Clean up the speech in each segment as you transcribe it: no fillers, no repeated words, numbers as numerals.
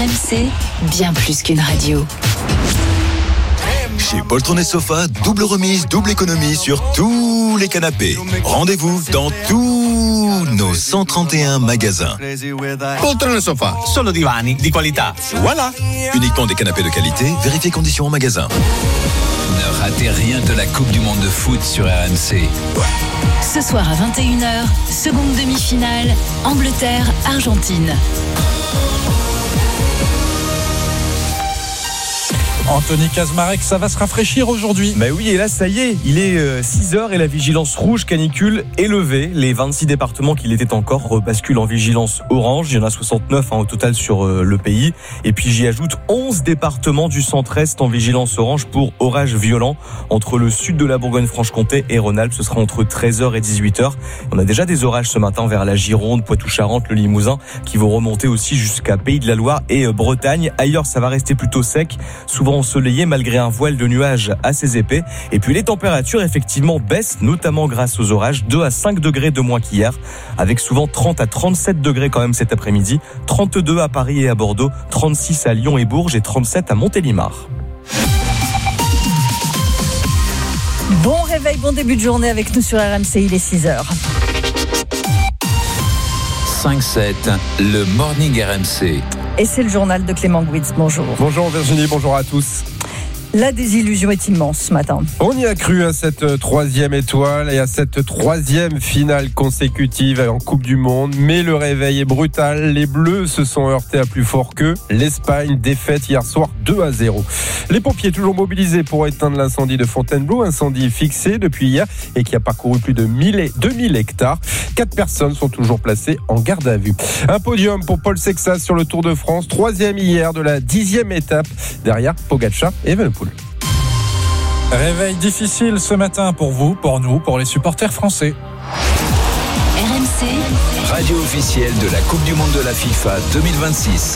RMC, bien plus qu'une radio. Chez Poltron et Sofa, double remise, double économie sur tous les canapés. Rendez-vous dans tous nos 131 magasins. Poltron et Sofa, solo divani di qualità. Voilà. Uniquement des canapés de qualité, vérifiez conditions en magasin. Ne ratez rien de la Coupe du Monde de foot sur RMC. Ce soir à 21h, seconde demi-finale, Angleterre-Argentine. Anthony Kazmarek, ça va se rafraîchir aujourd'hui. Bah oui, et là ça y est, il est 6h et la vigilance rouge canicule est levée. Les 26 départements qui l'étaient encore rebasculent en vigilance orange. Il y en a 69 au total sur le pays. Et puis j'y ajoute 11 départements du centre-est en vigilance orange pour orages violents entre le sud de la Bourgogne-Franche-Comté et Rhône-Alpes. Ce sera entre 13h et 18h. On a déjà des orages ce matin vers la Gironde, Poitou-Charentes, le Limousin qui vont remonter aussi jusqu'à Pays de la Loire et Bretagne. Ailleurs, ça va rester plutôt sec, souvent ensoleillé malgré un voile de nuages assez épais. Et puis les températures effectivement baissent, notamment grâce aux orages, 2 à 5 degrés de moins qu'hier, avec souvent 30 à 37 degrés quand même cet après-midi, 32 à Paris et à Bordeaux, 36 à Lyon et Bourges et 37 à Montélimar. Bon réveil, bon début de journée avec nous sur RMC, il est 6h. 5-7, le Morning RMC. Et c'est le journal de Clément Gouitz. Bonjour. Bonjour Virginie, bonjour à tous. La désillusion est immense ce matin. On y a cru à cette troisième étoile et à cette troisième finale consécutive en Coupe du Monde. Mais le réveil est brutal. Les Bleus se sont heurtés à plus fort qu'eux. L'Espagne défaite hier soir 2-0. Les pompiers toujours mobilisés pour éteindre l'incendie de Fontainebleau. Incendie fixé depuis hier et qui a parcouru plus de 2000 hectares. 4 personnes sont toujours placées en garde à vue. Un podium pour Paul Sexas sur le Tour de France. 3e hier de la 10e étape derrière Pogačar et Evenepoel. Réveil difficile ce matin pour vous, pour nous, pour les supporters français. RMC, Radio officielle de la Coupe du Monde de la FIFA 2026.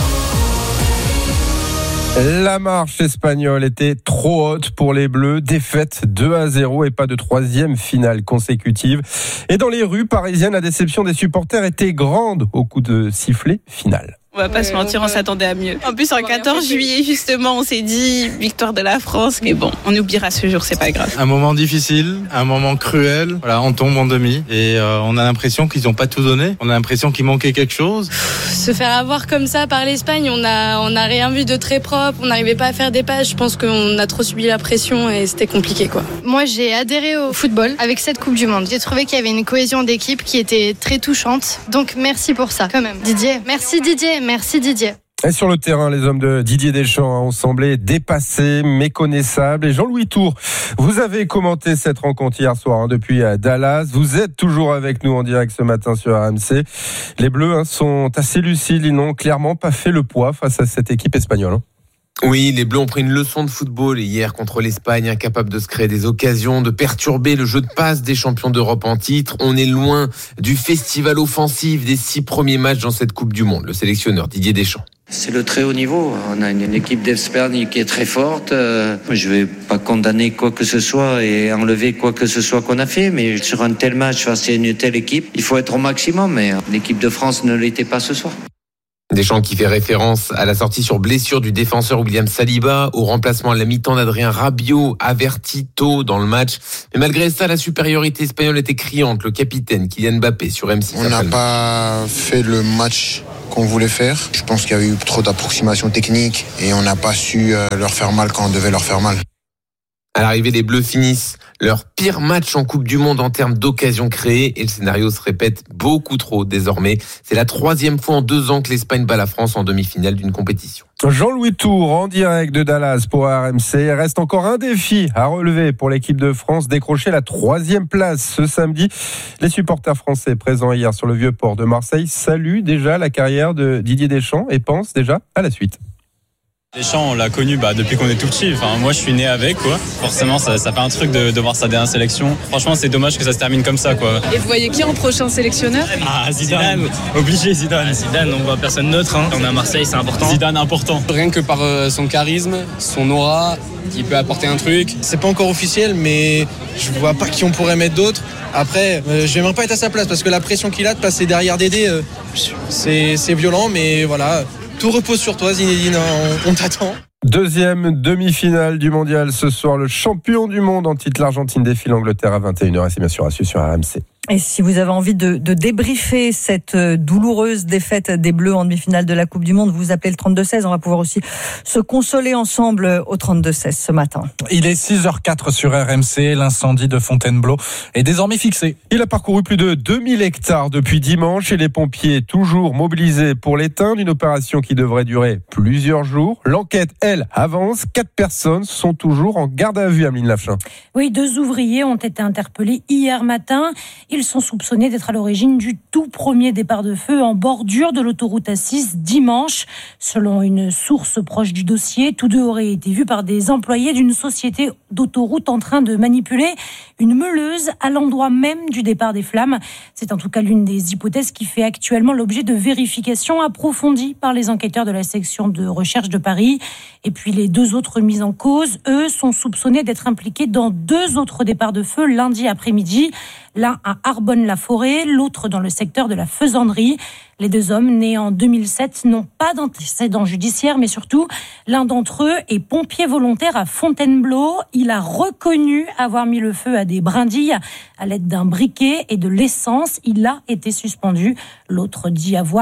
La marche espagnole était trop haute pour les Bleus. Défaite 2-0 et pas de troisième finale consécutive. Et dans les rues parisiennes, la déception des supporters était grande au coup de sifflet final. On va pas se mentir, on s'attendait à mieux. En plus, en 14 juillet, justement, on s'est dit victoire de la France. Mais bon, on oubliera ce jour, c'est pas grave. Un moment difficile, un moment cruel. Voilà, on tombe en demi et on a l'impression qu'ils n'ont pas tout donné. On a l'impression qu'il manquait quelque chose. Se faire avoir comme ça par l'Espagne, on n'a rien vu de très propre. On n'arrivait pas à faire des passes. Je pense qu'on a trop subi la pression et c'était compliqué, quoi. Moi, j'ai adhéré au football avec cette Coupe du Monde. J'ai trouvé qu'il y avait une cohésion d'équipe qui était très touchante. Donc, merci pour ça, quand même. Didier. Merci Didier. Merci Didier. Et sur le terrain, les hommes de Didier Deschamps ont semblé dépassés, méconnaissables. Et Jean-Louis Tour, vous avez commenté cette rencontre hier soir depuis Dallas. Vous êtes toujours avec nous en direct ce matin sur RMC. Les Bleus sont assez lucides. Ils n'ont clairement pas fait le poids face à cette équipe espagnole. Oui, les Bleus ont pris une leçon de football hier contre l'Espagne, incapable de se créer des occasions, de perturber le jeu de passe des champions d'Europe en titre. On est loin du festival offensif des 6 premiers matchs dans cette Coupe du Monde. Le sélectionneur Didier Deschamps. C'est le très haut niveau. On a une équipe d'Espagne qui est très forte. Je vais pas condamner quoi que ce soit et enlever quoi que ce soit qu'on a fait, mais sur un tel match face à une telle équipe, il faut être au maximum. Mais l'équipe de France ne l'était pas ce soir. Deschamps qui fait référence à la sortie sur blessure du défenseur William Saliba, au remplacement à la mi-temps d'Adrien Rabiot, averti tôt dans le match. Mais malgré ça, la supériorité espagnole était criante. Le capitaine Kylian Mbappé sur M6. On n'a pas fait le match qu'on voulait faire. Je pense qu'il y avait eu trop d'approximations techniques et on n'a pas su leur faire mal quand on devait leur faire mal. À l'arrivée, les Bleus finissent leur pire match en Coupe du Monde en termes d'occasions créées et le scénario se répète beaucoup trop désormais. C'est la 3e fois en 2 ans que l'Espagne bat la France en demi-finale d'une compétition. Jean-Louis Tour en direct de Dallas pour RMC. Reste encore un défi à relever pour l'équipe de France, décrocher la 3e place ce samedi. Les supporters français présents hier sur le Vieux-Port de Marseille saluent déjà la carrière de Didier Deschamps et pensent déjà à la suite. Deschamps, on l'a connu depuis qu'on est tout petit. Enfin, moi, je suis né avec, quoi. Forcément, ça fait un truc de voir sa dernière sélection. Franchement, c'est dommage que ça se termine comme ça, quoi. Et vous voyez qui en prochain sélectionneur ? Zidane. Obligé, Zidane. Zidane, on voit personne d'autre. On est à Marseille, c'est important. Zidane, important. Rien que par son charisme, son aura, il peut apporter un truc. C'est pas encore officiel, mais je vois pas qui on pourrait mettre d'autre. Après, j'aimerais pas être à sa place parce que la pression qu'il a de passer derrière Dédé, c'est violent, mais voilà. Tout repose sur toi, Zinedine, on t'attend. Deuxième demi-finale du mondial ce soir. Le champion du monde en titre, l'Argentine défie l'Angleterre à 21h. Et c'est bien sûr à suivre sur RMC. Et si vous avez envie de débriefer cette douloureuse défaite des Bleus en demi-finale de la Coupe du Monde, vous appelez le 32-16. On va pouvoir aussi se consoler ensemble au 32-16 ce matin. Il est 6h04 sur RMC. L'incendie de Fontainebleau est désormais fixé. Il a parcouru plus de 2000 hectares depuis dimanche et les pompiers toujours mobilisés pour l'éteindre. Une opération qui devrait durer plusieurs jours. L'enquête, elle, avance. 4 personnes sont toujours en garde à vue, Ameline Lafchin. Oui, 2 ouvriers ont été interpellés hier matin. Ils sont soupçonnés d'être à l'origine du tout premier départ de feu en bordure de l'autoroute A6 dimanche. Selon une source proche du dossier, tous 2 auraient été vus par des employés d'une société d'autoroute en train de manipuler une meuleuse à l'endroit même du départ des flammes. C'est en tout cas l'une des hypothèses qui fait actuellement l'objet de vérifications approfondies par les enquêteurs de la section de recherche de Paris. Et puis les 2 autres mis en cause, eux, sont soupçonnés d'être impliqués dans 2 autres départs de feu lundi après-midi. L'un à Arbonne-la-Forêt, l'autre dans le secteur de la Faisanderie. Les 2 hommes, nés en 2007, n'ont pas d'antécédent judiciaire, mais surtout, l'un d'entre eux est pompier volontaire à Fontainebleau. Il a reconnu avoir mis le feu à des brindilles à l'aide d'un briquet et de l'essence. Il a été suspendu. L'autre dit avoir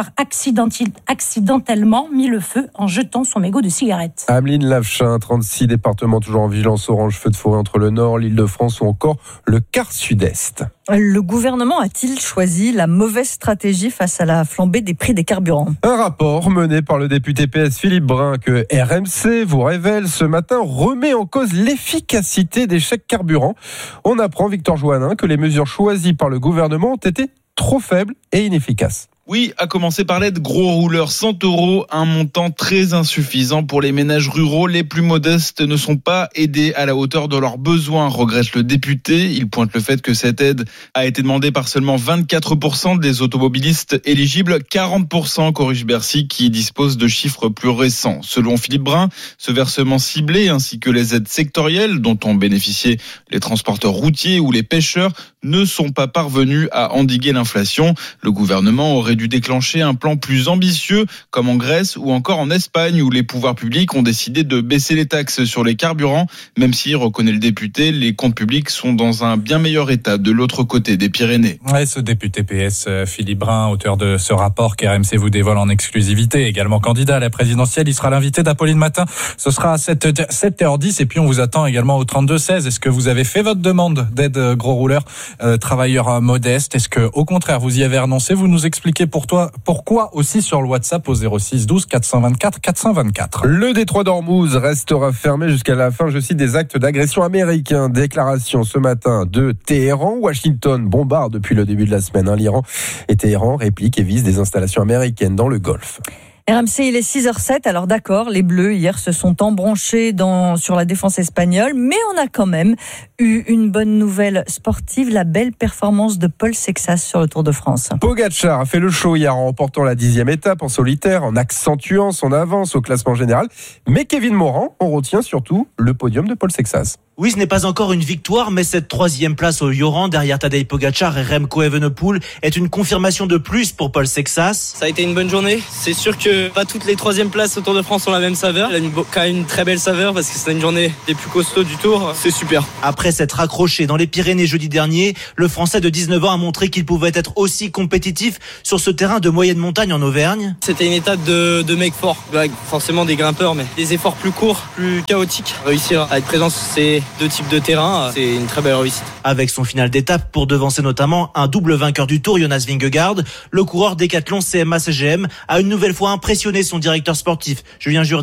accidentellement mis le feu en jetant son mégot de cigarette. Ameline Lafchin, 36 départements toujours en vigilance orange, feu de forêt entre le Nord, l'Île-de-France ou encore le quart sud-est. Le gouvernement a-t-il choisi la mauvaise stratégie face à la flambée des prix des carburants ? Un rapport mené par le député PS Philippe Brun que RMC vous révèle ce matin remet en cause l'efficacité des chèques carburants. On apprend, Victor Joannin, que les mesures choisies par le gouvernement ont été trop faibles et inefficaces. Oui, à commencer par l'aide gros rouleur 100 €, un montant très insuffisant pour les ménages ruraux. Les plus modestes ne sont pas aidés à la hauteur de leurs besoins, regrette le député. Il pointe le fait que cette aide a été demandée par seulement 24% des automobilistes éligibles, 40% corrige Bercy qui dispose de chiffres plus récents. Selon Philippe Brun, ce versement ciblé ainsi que les aides sectorielles dont ont bénéficié les transporteurs routiers ou les pêcheurs ne sont pas parvenus à endiguer l'inflation. Le gouvernement aurait dû déclencher un plan plus ambitieux, comme en Grèce ou encore en Espagne, où les pouvoirs publics ont décidé de baisser les taxes sur les carburants, même si, reconnaît le député, les comptes publics sont dans un bien meilleur état de l'autre côté des Pyrénées. Ouais, ce député PS, Philippe Brun, auteur de ce rapport qu'RMC vous dévoile en exclusivité, également candidat à la présidentielle, il sera l'invité d'Apolline Matin. Ce sera à 7h10 et puis on vous attend également au 32-16. Est-ce que vous avez fait votre demande d'aide gros rouleur, travailleurs modestes? Est-ce que, au contraire, vous y avez renoncé? Vous nous expliquez pourquoi aussi sur le WhatsApp au 06 12 424 424. Le détroit d'Ormuz restera fermé jusqu'à la fin, je cite, des actes d'agression américains. Déclaration ce matin de Téhéran. Washington bombarde depuis le début de la semaine l'Iran et Téhéran réplique et vise des installations américaines dans le Golfe. RMC, il est 6h07. Alors d'accord, les Bleus hier se sont embranchés sur la défense espagnole, mais on a quand même eu une bonne nouvelle sportive, la belle performance de Paul Sexas sur le Tour de France. Pogačar a fait le show hier en remportant la 10e étape en solitaire, en accentuant son avance au classement général. Mais Kevin Morand, on retient surtout le podium de Paul Sexas. Oui, ce n'est pas encore une victoire, mais cette 3e place au Yoran, derrière Tadej Pogačar et Remco Evenepoel, est une confirmation de plus pour Paul Sexas. Ça a été une bonne journée. C'est sûr que pas toutes les 3e places au Tour de France ont la même saveur. Il a quand même une très belle saveur parce que c'est une journée des plus costauds du Tour. C'est super. Après s'être accroché dans les Pyrénées jeudi dernier, le Français de 19 ans a montré qu'il pouvait être aussi compétitif sur ce terrain de moyenne montagne en Auvergne. C'était une étape de mecs forts. Avec forcément des grimpeurs, mais des efforts plus courts, plus chaotiques. Réussir à être présent sur ces 2 types de terrain, c'est une très belle réussite. Avec son final d'étape pour devancer notamment un double vainqueur du Tour, Jonas Vingegaard, le coureur décathlon CMA-CGM a une nouvelle fois impressionné son directeur sportif, Julien Jourdain.